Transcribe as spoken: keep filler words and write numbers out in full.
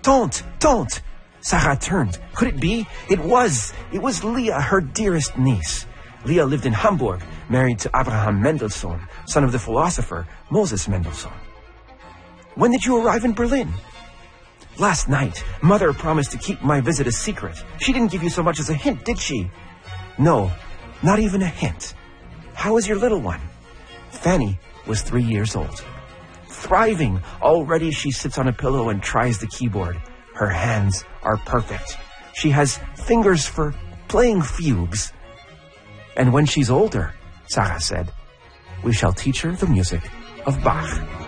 Don't, don't. Sarah turned. Could it be? It was. It was Leah, her dearest niece. Leah lived in Hamburg, married to Abraham Mendelssohn, son of the philosopher Moses Mendelssohn. When did you arrive in Berlin? Last night. Mother promised to keep my visit a secret. She didn't give you so much as a hint, did she? No, not even a hint. How is your little one? Fanny was three years old. Thriving. Already she sits on a pillow and tries the keyboard. Her hands are perfect. She has fingers for playing fugues. And when she's older, Sarah said, we shall teach her the music of Bach.